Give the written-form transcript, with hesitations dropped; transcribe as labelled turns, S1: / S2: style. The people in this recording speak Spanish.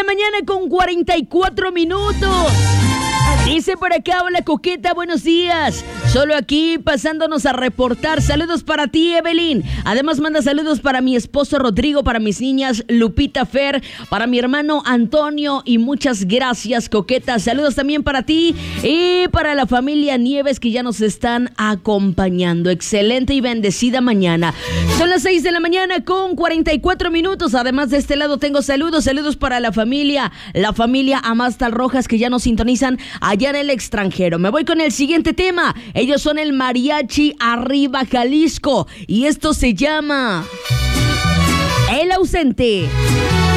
S1: mañana con 44 minutos. Dice por acá, hola Coqueta, buenos días. Solo aquí pasándonos a reportar. Saludos para ti, Evelyn. Además manda saludos para mi esposo Rodrigo, para mis niñas Lupita, Fer, para mi hermano Antonio y muchas gracias, Coqueta. Saludos también para ti y para la familia Nieves que ya nos están acompañando. Excelente y bendecida mañana. Son las 6 de la mañana con 44 minutos. Además de este lado tengo saludos para la familia Amastal Rojas que ya nos sintonizan allá en el extranjero. Me voy con el siguiente tema. Ellos son el Mariachi Arriba Jalisco y esto se llama El Ausente.